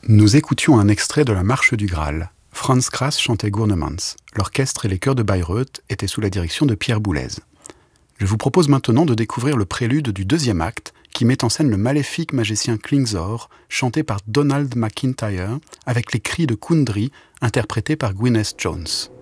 Nous écoutions un extrait de la Marche du Graal. Franz Krass chantait Gurnemanz. L'orchestre et les chœurs de Bayreuth étaient sous la direction de Pierre Boulez. Je vous propose maintenant de découvrir le prélude du deuxième acte qui met en scène le maléfique magicien Klingsor, chanté par Donald McIntyre, avec les cris de Kundry, interprétés par Gwyneth Jones.